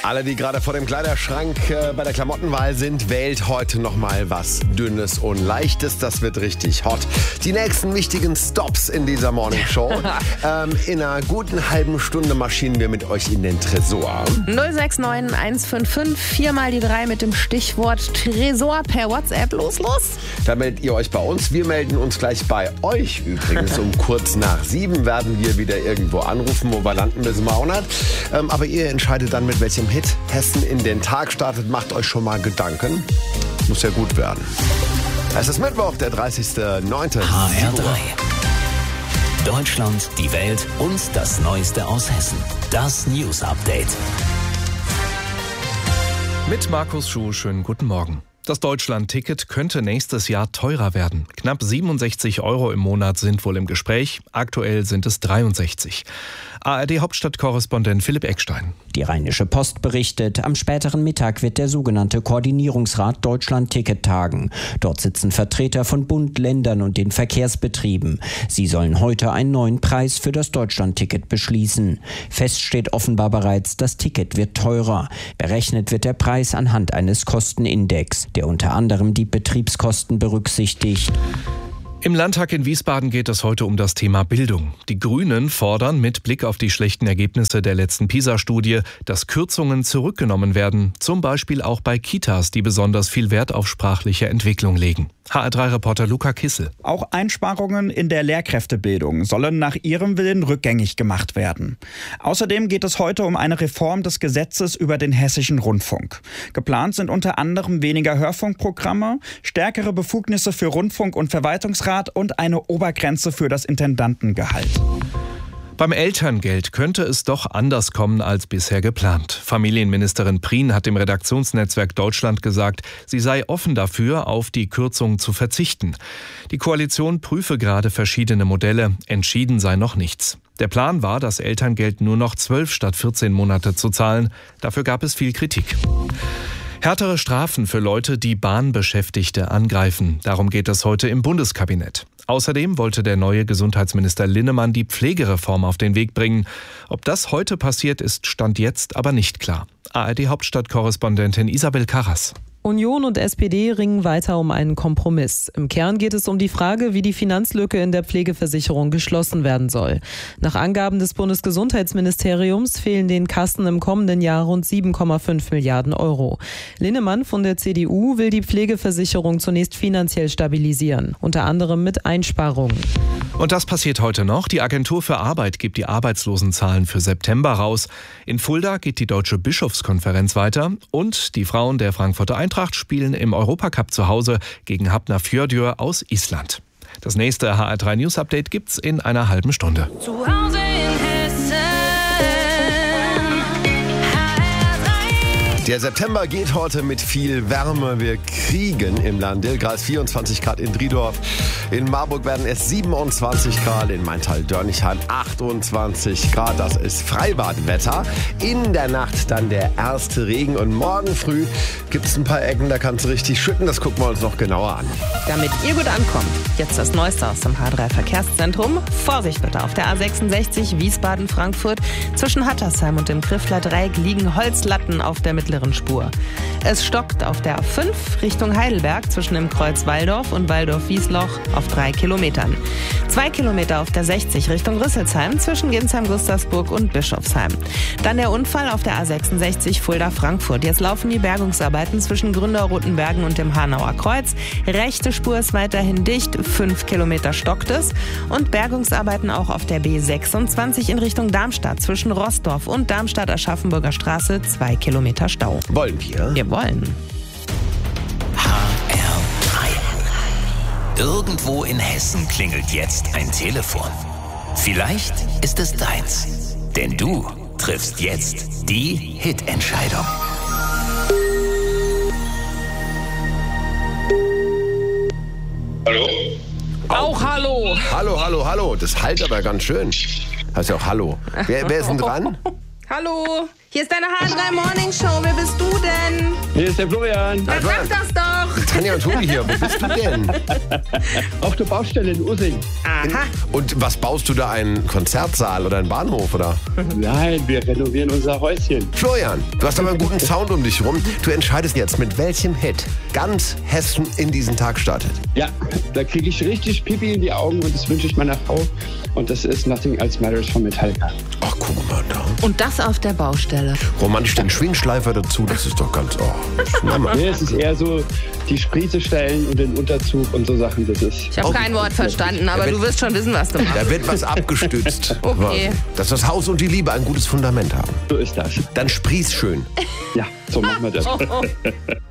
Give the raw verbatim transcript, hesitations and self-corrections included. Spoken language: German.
Alle, die gerade vor dem Kleiderschrank äh, bei der Klamottenwahl sind, wählt heute nochmal was Dünnes und Leichtes. Das wird richtig hot. Die nächsten wichtigen Stops in dieser Morning Show. ähm, in einer guten halben Stunde marschieren wir mit euch in den Tresor. null sechs neun eins fünf fünf, vier mal die drei mit dem Stichwort Tresor per WhatsApp. Los, los! Da meldet ihr euch bei uns. Wir melden uns gleich bei euch übrigens. Um kurz nach sieben werden wir wieder irgendwo anrufen. Wo wir landen, wissen wir auch nicht. Ähm, aber ihr entscheidet dann, mit welchem Hit Hessen in den Tag startet. Macht euch schon mal Gedanken. Muss ja gut werden. Es ist Mittwoch, der dreißigster neunte H R drei. Deutschland, die Welt und das Neueste aus Hessen. Das News Update. Mit Markus Schuh, schönen guten Morgen. Das Deutschland-Ticket könnte nächstes Jahr teurer werden. Knapp siebenundsechzig Euro im Monat sind wohl im Gespräch. Aktuell sind es dreiundsechzig. A R D-Hauptstadtkorrespondent Philipp Eckstein. Die Rheinische Post berichtet, am späteren Mittag wird der sogenannte Koordinierungsrat Deutschland-Ticket tagen. Dort sitzen Vertreter von Bund, Ländern und den Verkehrsbetrieben. Sie sollen heute einen neuen Preis für das Deutschland-Ticket beschließen. Fest steht offenbar bereits, das Ticket wird teurer. Berechnet wird der Preis anhand eines Kostenindex, der unter anderem die Betriebskosten berücksichtigt. Im Landtag in Wiesbaden geht es heute um das Thema Bildung. Die Grünen fordern mit Blick auf die schlechten Ergebnisse der letzten PISA-Studie, dass Kürzungen zurückgenommen werden, zum Beispiel auch bei Kitas, die besonders viel Wert auf sprachliche Entwicklung legen. H R drei-Reporter Luca Kissel. Auch Einsparungen in der Lehrkräftebildung sollen nach ihrem Willen rückgängig gemacht werden. Außerdem geht es heute um eine Reform des Gesetzes über den Hessischen Rundfunk. Geplant sind unter anderem weniger Hörfunkprogramme, stärkere Befugnisse für Rundfunk- und Verwaltungsrat und eine Obergrenze für das Intendantengehalt. Beim Elterngeld könnte es doch anders kommen als bisher geplant. Familienministerin Prien hat dem Redaktionsnetzwerk Deutschland gesagt, sie sei offen dafür, auf die Kürzungen zu verzichten. Die Koalition prüfe gerade verschiedene Modelle, entschieden sei noch nichts. Der Plan war, das Elterngeld nur noch zwölf statt vierzehn Monate zu zahlen. Dafür gab es viel Kritik. Härtere Strafen für Leute, die Bahnbeschäftigte angreifen. Darum geht es heute im Bundeskabinett. Außerdem wollte der neue Gesundheitsminister Linnemann die Pflegereform auf den Weg bringen. Ob das heute passiert, ist Stand jetzt aber nicht klar. A R D-Hauptstadtkorrespondentin Isabel Karras. Union und S P D ringen weiter um einen Kompromiss. Im Kern geht es um die Frage, wie die Finanzlücke in der Pflegeversicherung geschlossen werden soll. Nach Angaben des Bundesgesundheitsministeriums fehlen den Kassen im kommenden Jahr rund sieben Komma fünf Milliarden Euro. Linnemann von der C D U will die Pflegeversicherung zunächst finanziell stabilisieren, unter anderem mit Einsparungen. Und das passiert heute noch. Die Agentur für Arbeit gibt die Arbeitslosenzahlen für September raus. In Fulda geht die Deutsche Bischofskonferenz weiter. Und die Frauen der Frankfurter Eintracht spielen im Europacup zu Hause gegen Hafnarfjörður aus Island. Das nächste H R drei News Update gibt's in einer halben Stunde. Zu Hause in Hessen. Der September geht heute mit viel Wärme. Wir kriegen im Landil-Kreis vierundzwanzig Grad in Driedorf. In Marburg werden es siebenundzwanzig Grad, in Maintal-Dörnigheim achtundzwanzig Grad. Das ist Freibadwetter. In der Nacht dann der erste Regen und morgen früh gibt es ein paar Ecken, da kann es richtig schütten. Das gucken wir uns noch genauer an. Damit ihr gut ankommt, jetzt das Neueste aus dem H drei Verkehrszentrum. Vorsicht bitte, auf der A sechsundsechzig Wiesbaden-Frankfurt zwischen Hattersheim und dem Griffler Dreieck liegen Holzlatten auf der mittleren Spur. Es stockt auf der A fünf Richtung Heidelberg zwischen dem Kreuz Walldorf und Walldorf-Wiesloch auf drei Kilometern. Zwei Kilometer auf der sechzig Richtung Rüsselsheim zwischen Ginsheim-Gustavsburg und Bischofsheim. Dann der Unfall auf der A sechsundsechzig Fulda-Frankfurt. Jetzt laufen die Bergungsarbeiten zwischen Gründerrotenbergen und dem Hanauer Kreuz. Rechte Spur ist weiterhin dicht, fünf Kilometer stockt es. Und Bergungsarbeiten auch auf der B sechsundzwanzig in Richtung Darmstadt zwischen Rossdorf und Darmstadt-Aschaffenburger Straße, zwei Kilometer Stau. Wollen wir? Wir wollen. H R drei. Irgendwo in Hessen klingelt jetzt ein Telefon. Vielleicht ist es deins. Denn du triffst jetzt die Hitentscheidung. Hallo? Auch hallo. Hallo, hallo, hallo. Das halt aber ganz schön. Heißt ja auch hallo. Wer, wer ist denn dran? Hallo, hier ist deine H drei Morning Show. Wer bist du denn? Hier ist der Florian. Na, sag das doch! Tanja und Tobi hier, wo bist du denn? Auf der Baustelle in Using. Aha. Und was baust du da, einen Konzertsaal oder einen Bahnhof, oder? Nein, wir renovieren unser Häuschen. Florian, du hast aber einen guten Sound um dich rum. Du entscheidest jetzt, mit welchem Hit ganz Hessen in diesen Tag startet. Ja, da kriege ich richtig Pipi in die Augen und das wünsche ich meiner Frau. Und das ist Nothing Else Matters von Metallica. Ach, guck mal da. Und das auf der Baustelle. Romantisch den Schwingschleifer dazu, das ist doch ganz... Oh, Nee, es ist eher so die Spritze stellen und den Unterzug und so Sachen. Das ist. Ich habe Oh. kein Wort verstanden, aber Ja, du wirst schon wissen, was du machst. da wird was abgestützt. Okay. Dass das Haus und die Liebe ein gutes Fundament haben. So ist das. Dann sprieß schön. Ja, so machen wir das. Oh, oh.